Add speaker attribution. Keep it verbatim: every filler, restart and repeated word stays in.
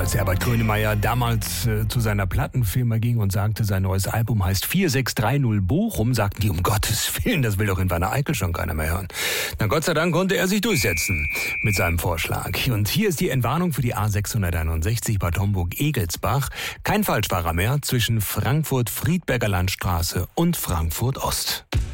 Speaker 1: als Herbert Grönemeyer damals äh, zu seiner Plattenfirma ging und sagte, sein neues Album heißt vier sechs drei null Bochum, sagten die, um Gottes Willen, das will doch in Wanne Eickel schon keiner mehr hören. Na Gott sei Dank konnte er sich durchsetzen mit seinem Vorschlag. Und hier ist die Entwarnung für die A sechshunderteinundsechzig Bad Homburg-Egelsbach. Kein Falschfahrer mehr zwischen Frankfurt-Friedberger Landstraße und Frankfurt-Ost.